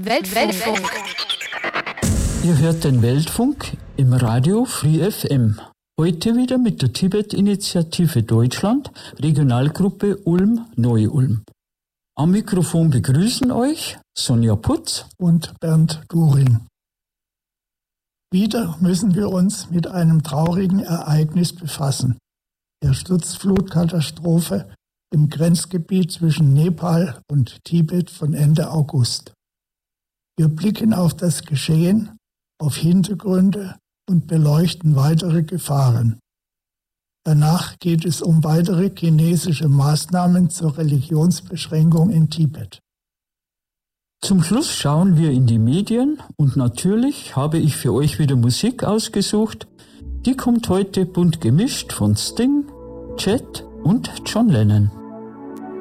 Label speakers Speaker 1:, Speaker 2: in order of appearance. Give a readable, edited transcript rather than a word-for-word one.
Speaker 1: Weltfunk.
Speaker 2: Ihr hört den Weltfunk im Radio Free FM. Heute wieder mit der Tibet-Initiative Deutschland, Regionalgruppe Ulm-Neu-Ulm. Am Mikrofon begrüßen euch Sonja Putz
Speaker 3: und Bernd During. Wieder müssen wir uns mit einem traurigen Ereignis befassen, der Sturzflutkatastrophe im Grenzgebiet zwischen Nepal und Tibet von Ende August. Wir blicken auf das Geschehen, auf Hintergründe und beleuchten weitere Gefahren. Danach geht es um weitere chinesische Maßnahmen zur Religionsbeschränkung in Tibet.
Speaker 2: Zum Schluss schauen wir in die Medien und natürlich habe ich für euch wieder Musik ausgesucht. Die kommt heute bunt gemischt von Sting, Chet und John Lennon.